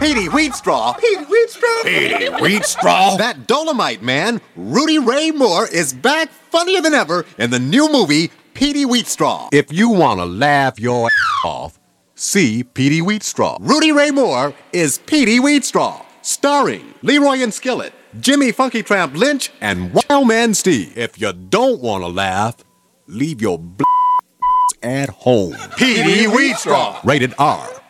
Petey Wheatstraw. Petey Wheatstraw. Petey Wheatstraw. That Dolomite man, Rudy Ray Moore, is back funnier than ever in the new movie, Petey Wheatstraw. If you want to laugh your off, see Petey Wheatstraw. Rudy Ray Moore is Petey Wheatstraw, starring Leroy and Skillet, Jimmy Funky Tramp Lynch, and Wildman Steve. If you don't want to laugh, leave your at home. Petey Wheatstraw. Rated R.